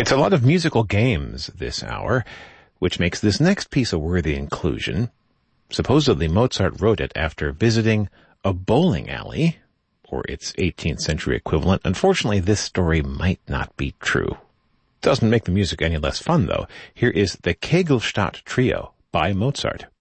It's a lot of musical games this hour, which makes this next piece a worthy inclusion. Supposedly Mozart wrote it after visiting a bowling alley, or its 18th century equivalent. Unfortunately, this story might not be true. Doesn't make the music any less fun, though. Here is the Kegelstadt Trio by Mozart.